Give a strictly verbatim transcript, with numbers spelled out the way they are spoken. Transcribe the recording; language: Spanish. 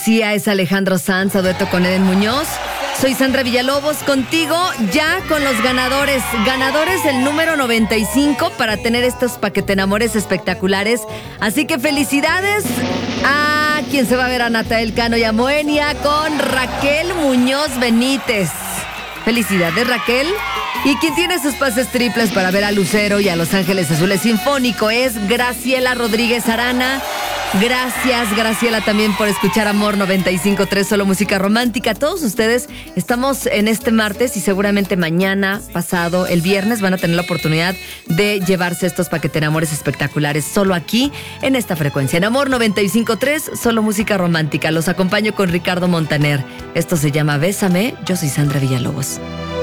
García, es Alejandro Sanz, a dueto con Eden Muñoz. Soy Sandra Villalobos, contigo ya con los ganadores. Ganadores el número noventa y cinco para tener estos paquetenamores espectaculares. Así que felicidades a quien se va a ver a Natael Cano y a Moenia con Raquel Muñoz Benítez. Felicidades, Raquel. Y quien tiene sus pases triples para ver a Lucero y a Los Ángeles Azules Sinfónico es Graciela Rodríguez Arana. Gracias, Graciela, también por escuchar Amor noventa y cinco punto tres, solo música romántica. Todos ustedes estamos en este martes y seguramente mañana, pasado, el viernes van a tener la oportunidad de llevarse estos paquetenamores espectaculares solo aquí, en esta frecuencia. En Amor noventa y cinco punto tres, solo música romántica. Los acompaño con Ricardo Montaner. Esto se llama Bésame. Yo soy Sandra Villalobos.